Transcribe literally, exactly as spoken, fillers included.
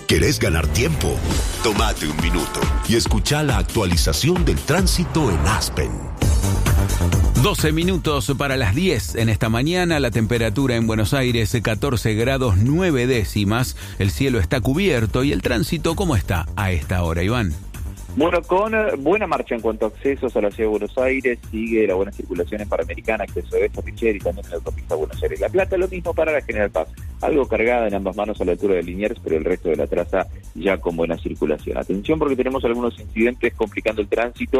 ¿Querés ganar tiempo? Tómate un minuto y escucha la actualización del tránsito en Aspen. doce minutos para las diez en esta mañana. La temperatura en Buenos Aires catorce grados nueve décimas. El cielo está cubierto y el tránsito, ¿cómo está a esta hora, Iván? Bueno, con uh, buena marcha en cuanto a accesos a la ciudad de Buenos Aires, sigue la buena circulación en Panamericana, acceso de Beto Picheri y también en la autopista Buenos Aires La Plata, lo mismo para la General Paz, algo cargada en ambas manos a la altura de Liniers, pero el resto de la traza ya con buena circulación. Atención porque tenemos algunos incidentes complicando el tránsito